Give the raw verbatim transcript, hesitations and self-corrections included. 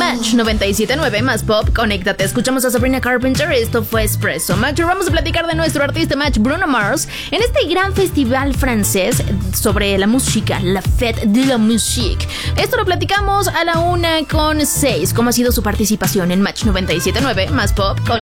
Match noventa y siete punto nueve más pop, conéctate. Escuchamos a Sabrina Carpenter, esto fue Espresso. Match, vamos a platicar de nuestro artista Match, Bruno Mars, en este gran festival francés sobre la música, la Fête de la Musique. Esto lo platicamos a la una con seis. ¿Cómo ha sido su participación en Match noventa y siete punto nueve más pop? Con